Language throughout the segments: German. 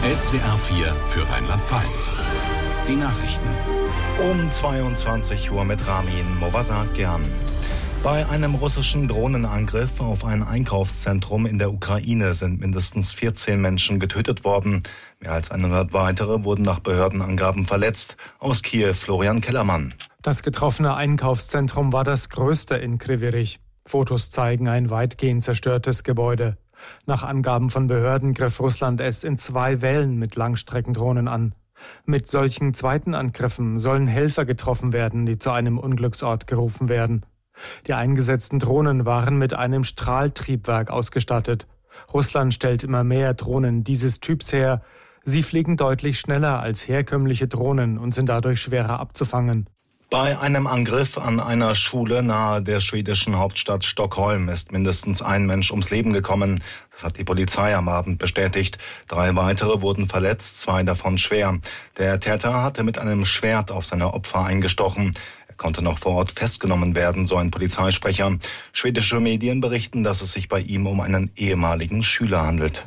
SWR 4 für Rheinland-Pfalz. Die Nachrichten. Um 22 Uhr mit Ramin Movasakian. Bei einem russischen Drohnenangriff auf ein Einkaufszentrum in der Ukraine sind mindestens 14 Menschen getötet worden. Mehr als 100 weitere wurden nach Behördenangaben verletzt. Aus Kiew Florian Kellermann. Das getroffene Einkaufszentrum war das größte in Kryvyi Rih. Fotos zeigen ein weitgehend zerstörtes Gebäude. Nach Angaben von Behörden griff Russland es in 2 Wellen mit Langstreckendrohnen an. Mit solchen zweiten Angriffen sollen Helfer getroffen werden, die zu einem Unglücksort gerufen werden. Die eingesetzten Drohnen waren mit einem Strahltriebwerk ausgestattet. Russland stellt immer mehr Drohnen dieses Typs her. Sie fliegen deutlich schneller als herkömmliche Drohnen und sind dadurch schwerer abzufangen. Bei einem Angriff an einer Schule nahe der schwedischen Hauptstadt Stockholm ist mindestens ein Mensch ums Leben gekommen. Das hat die Polizei am Abend bestätigt. 3 weitere wurden verletzt, 2 davon schwer. Der Täter hatte mit einem Schwert auf seine Opfer eingestochen. Er konnte noch vor Ort festgenommen werden, so ein Polizeisprecher. Schwedische Medien berichten, dass es sich bei ihm um einen ehemaligen Schüler handelt.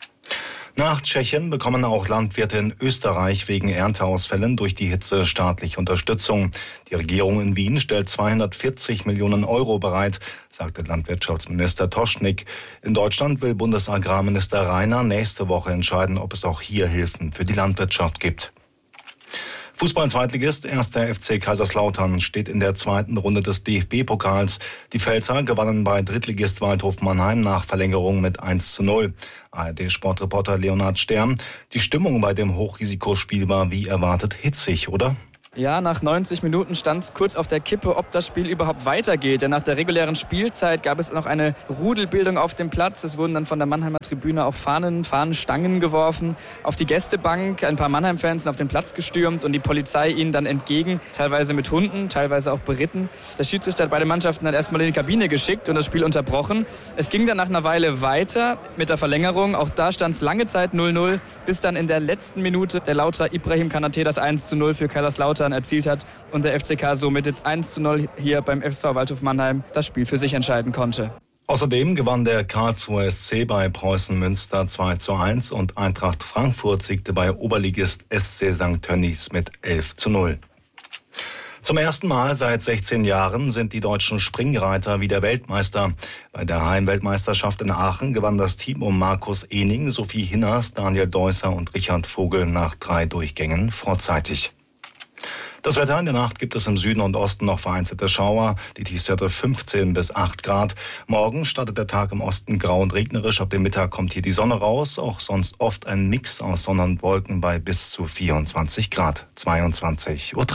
Nach Tschechien bekommen auch Landwirte in Österreich wegen Ernteausfällen durch die Hitze staatliche Unterstützung. Die Regierung in Wien stellt 240 Millionen Euro bereit, sagte Landwirtschaftsminister Toschnik. In Deutschland will Bundesagrarminister Rainer nächste Woche entscheiden, ob es auch hier Hilfen für die Landwirtschaft gibt. Fußball-Zweitligist 1. FC Kaiserslautern steht in der 2. Runde des DFB-Pokals. Die Pfälzer gewannen bei Drittligist Waldhof Mannheim nach Verlängerung mit 1:0. ARD-Sportreporter Leonhard Stern. Die Stimmung bei dem Hochrisikospiel war wie erwartet hitzig, oder? Ja, nach 90 Minuten stand es kurz auf der Kippe, ob das Spiel überhaupt weitergeht. Denn nach der regulären Spielzeit gab es noch eine Rudelbildung auf dem Platz. Es wurden dann von der Mannheimer Tribüne auch Fahnenstangen geworfen auf die Gästebank. Ein paar Mannheim-Fans sind auf den Platz gestürmt und die Polizei ihnen dann entgegen. Teilweise mit Hunden, teilweise auch beritten. Der Schiedsrichter hat beide Mannschaften dann erstmal in die Kabine geschickt und das Spiel unterbrochen. Es ging dann nach einer Weile weiter mit der Verlängerung. Auch da stand es lange Zeit 0:0, bis dann in der letzten Minute der Lauterer Ibrahim Kanate das 1:0 für Kaiserslautern erzielt hat und der FCK somit jetzt 1:0 hier beim FSV Waldhof Mannheim das Spiel für sich entscheiden konnte. Außerdem gewann der Karlsruher SC bei Preußen Münster 2:1 und Eintracht Frankfurt siegte bei Oberligist SC St. Tönnies mit 11:0. Zum ersten Mal seit 16 Jahren sind die deutschen Springreiter wieder Weltmeister. Bei der Heimweltmeisterschaft in Aachen gewann das Team um Markus Ehning, Sophie Hinners, Daniel Deusser und Richard Vogel nach 3 Durchgängen vorzeitig. Das Wetter: in der Nacht gibt es im Süden und Osten noch vereinzelte Schauer. Die Tiefstwerte 15 bis 8 Grad. Morgen startet der Tag im Osten grau und regnerisch. Ab dem Mittag kommt hier die Sonne raus. Auch sonst oft ein Mix aus Sonne und Wolken bei bis zu 24 Grad. 22:03 Uhr.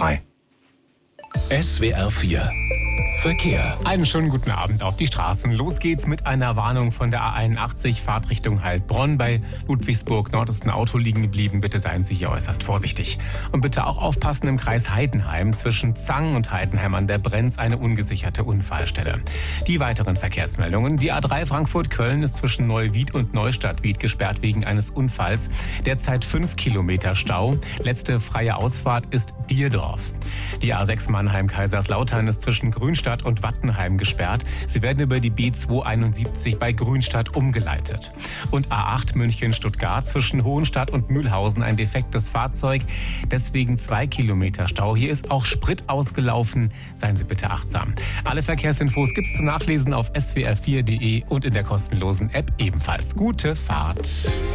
SWR 4 Verkehr. Einen schönen guten Abend auf die Straßen. Los geht's mit einer Warnung von der A81, Fahrtrichtung Heilbronn. Bei Ludwigsburg Nord ist ein Auto liegen geblieben. Bitte seien Sie hier äußerst vorsichtig. Und bitte auch aufpassen im Kreis Heidenheim. Zwischen Zang und Heidenheim an der Brenz eine ungesicherte Unfallstelle. Die weiteren Verkehrsmeldungen. Die A3 Frankfurt-Köln ist zwischen Neuwied und Neustadt-Wied gesperrt wegen eines Unfalls. Derzeit 5 Kilometer Stau. Letzte freie Ausfahrt ist Dierdorf. Die A6 Mannheim-Kaiserslautern ist zwischen Grünstadt und Wattenheim gesperrt. Sie werden über die B271 bei Grünstadt umgeleitet. Und A8 München-Stuttgart zwischen Hohenstadt und Mühlhausen ein defektes Fahrzeug. Deswegen 2 Kilometer Stau. Hier ist auch Sprit ausgelaufen. Seien Sie bitte achtsam. Alle Verkehrsinfos gibt's zum Nachlesen auf swr4.de und in der kostenlosen App ebenfalls. Gute Fahrt.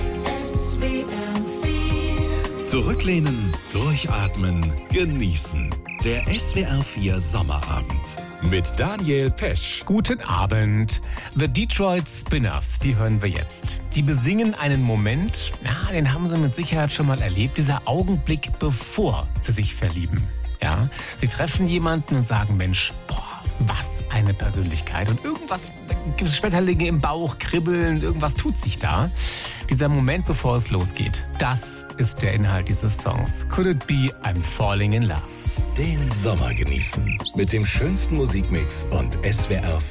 Zurücklehnen, durchatmen, genießen. Der SWR 4 Sommerabend mit Daniel Pesch. Guten Abend. The Detroit Spinners, die hören wir jetzt. Die besingen einen Moment, den haben Sie mit Sicherheit schon mal erlebt. Dieser Augenblick, bevor Sie sich verlieben. Ja, Sie treffen jemanden und sagen, Mensch, was eine Persönlichkeit. Und irgendwas, Schmetterlinge im Bauch, kribbeln, irgendwas tut sich da. Dieser Moment, bevor es losgeht, das ist der Inhalt dieses Songs. Could it be I'm falling in love? Den Sommer genießen mit dem schönsten Musikmix und SWR